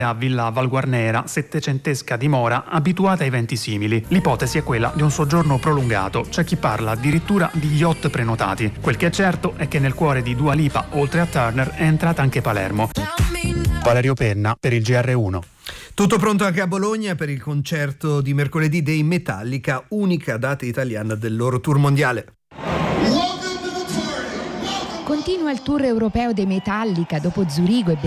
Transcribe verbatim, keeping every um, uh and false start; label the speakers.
Speaker 1: a Villa Valguarnera, settecentesca dimora, abituata ai venti simili. L'ipotesi è quella di un soggiorno prolungato, c'è chi parla addirittura di yacht prenotati. Quel che è certo è che nel cuore di Dua Lipa, oltre a Turner, è entrata anche Palermo. Valerio Penna per il G R uno.
Speaker 2: Tutto pronto anche a Bologna per il concerto di mercoledì dei Metallica, unica data italiana del loro tour mondiale.
Speaker 3: Continua il tour europeo dei Metallica dopo Zurigo e